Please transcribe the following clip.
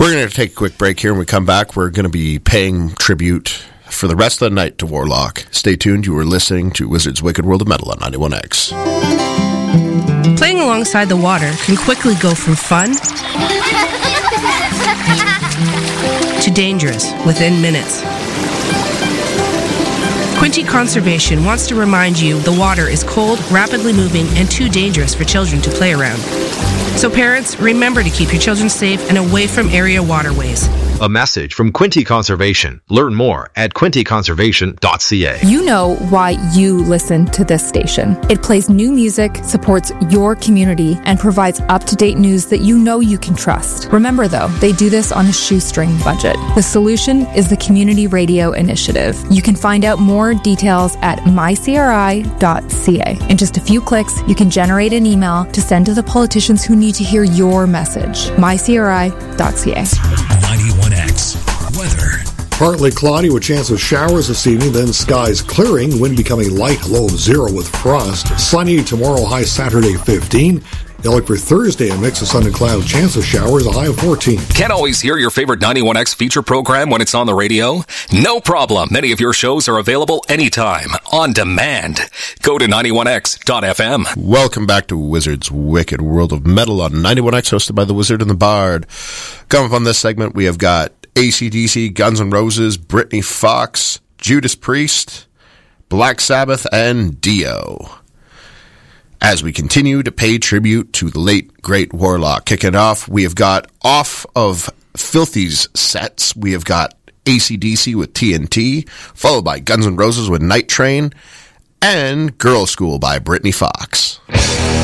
We're going to take a quick break here. When we come back, we're going to be paying tribute for the rest of the night to Warlock. Stay tuned. You are listening to Wizard's Wicked World of Metal on 91X. Playing alongside the water can quickly go from fun to dangerous within minutes. Quinte Conservation wants to remind you the water is cold, rapidly moving, and too dangerous for children to play around. So parents, remember to keep your children safe and away from area waterways. A message from Quinte Conservation. Learn more at quinteconservation.ca. You know why you listen to this station. It plays new music, supports your community, and provides up-to-date news that you know you can trust. Remember, though, they do this on a shoestring budget. The solution is the Community Radio Initiative. You can find out more details at mycri.ca. In just a few clicks, you can generate an email to send to the politicians who need to hear your message. mycri.ca. 91X weather. Partly cloudy with chance of showers this evening, then skies clearing, wind becoming light, low of 0 with frost. Sunny tomorrow, high Saturday 15. They look for Thursday, a mix of sun and cloud, chance of showers, a high of 14. Can't always hear your favorite 91X feature program when it's on the radio? No problem. Many of your shows are available anytime, on demand. Go to 91X.fm. Welcome back to Wizard's Wicked World of Metal on 91X, hosted by the Wizard and the Bard. Coming up on this segment, we have got AC/DC, Guns N' Roses, Britny Fox, Judas Priest, Black Sabbath, and Dio. As we continue to pay tribute to the late, great Warlock. Kicking off, we have got off of Filthy's sets, we have got AC/DC with TNT, followed by Guns N' Roses with Night Train, and Girl School by Britny Fox.